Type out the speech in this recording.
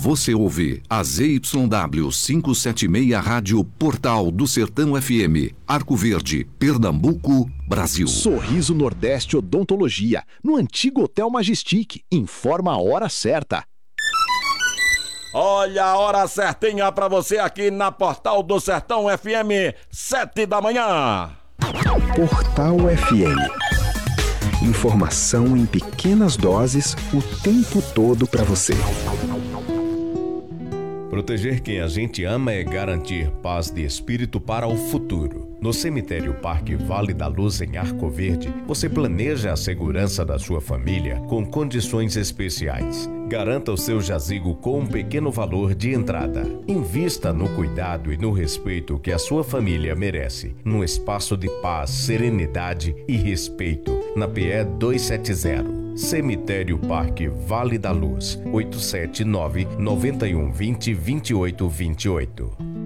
Você ouve a ZYW 576 Rádio Portal do Sertão FM, Arco Verde, Pernambuco, Brasil. Sorriso Nordeste Odontologia, no antigo Hotel Majestic. Informa a hora certa. Olha a hora certinha pra você aqui na Portal do Sertão FM, 7 da manhã. Portal FM. Informação em pequenas doses o tempo todo para você. Proteger quem a gente ama é garantir paz de espírito para o futuro. No cemitério Parque Vale da Luz, em Arco Verde, você planeja a segurança da sua família com condições especiais. Garanta o seu jazigo com um pequeno valor de entrada. Invista no cuidado e no respeito que a sua família merece, num espaço de paz, serenidade e respeito, na PE 270. Cemitério Parque Vale da Luz, 879-9120-2828.